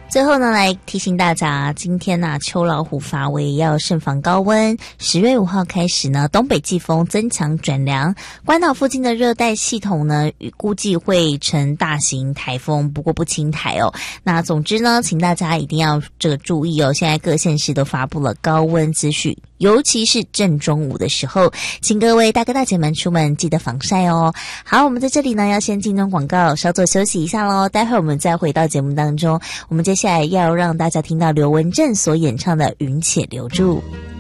最后呢，来提醒大家，今天呢，秋老虎发威，要慎防高温。10月5号开始呢，东北季风增强转凉，关岛附近的热带系统呢，估计会成大型台风，不过不侵台哦。那总之呢，请大家一定要注意哦，现在各县市都发布了高温资讯，尤其是正中午的时候，请各位大哥大姐们出门记得防晒哦。好，我们在这里呢，要先进入广告，稍作休息一下咯，待会我们再回到节目当中，我们接下来要让大家听到刘文正所演唱的《云且留住》。